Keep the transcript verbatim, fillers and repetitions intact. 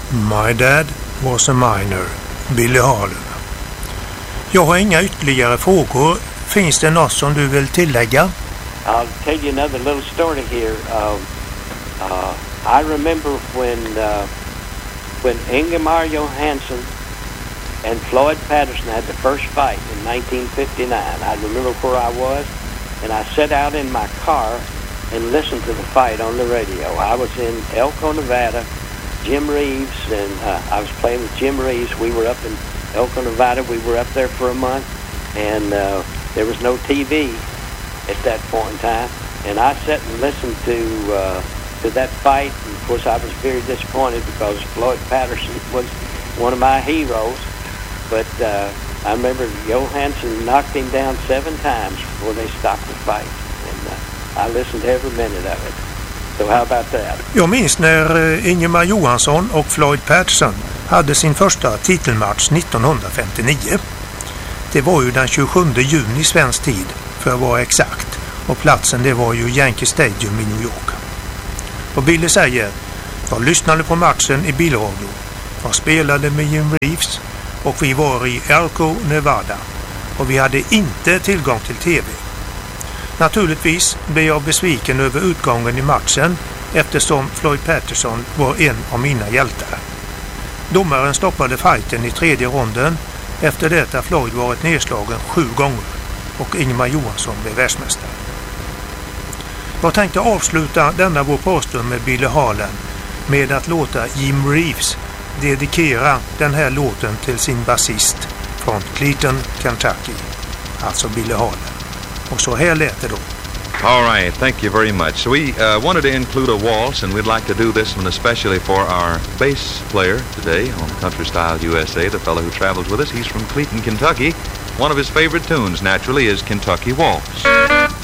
My Dad Was a Miner, Billy Harlan. Jag har inga ytterligare frågor. Finns det något som du vill tillägga? I'll tell you another little story here. Uh, uh, I remember when uh, when Ingemar Johansson and Floyd Patterson had the first fight in nineteen fifty-nine. I remember where I was, and I sat out in my car and listened to the fight on the radio. I was in Elko, Nevada. Jim Reeves, and uh, I was playing with Jim Reeves. We were up in Elko, Nevada. We were up there for a month, and uh, there was no T V at that point in time. And I sat and listened to uh, to that fight. And of course, I was very disappointed because Floyd Patterson was one of my heroes. But uh, I remember Johansson knocked him down seven times before they stopped the fight, and uh, I listened to every minute of it. So how about that? Jag minns när Ingemar Johansson och Floyd Patterson hade sin första titelmatch nittonhundrafemtionio. Det var ju den tjugosjunde juni svensk tid för att vara exakt, och platsen det var ju Yankee Stadium i New York. Och Billy säger, jag lyssnade på matchen i bilradio. Jag spelade med Jim Reeves och vi var i Elko, Nevada, och vi hade inte tillgång till tv. Naturligtvis blev jag besviken över utgången i matchen eftersom Floyd Patterson var en av mina hjältar. Domaren stoppade fighten i tredje ronden efter det att Floyd varit nedslagen sju gånger och Ingemar Johansson blev världsmästare. Jag tänkte avsluta denna vår påstånd med Billy Harlan med att låta Jim Reeves dedikera den här låten till sin basist från Clayton, Kentucky, alltså Billy Harlan. Och så här lät det då. All right, thank you very much. So we uh, wanted to include a waltz, and we'd like to do this one especially for our bass player today on Country Style U S A, the fellow who travels with us. He's from Clayton, Kentucky. One of his favorite tunes, naturally, is Kentucky Waltz.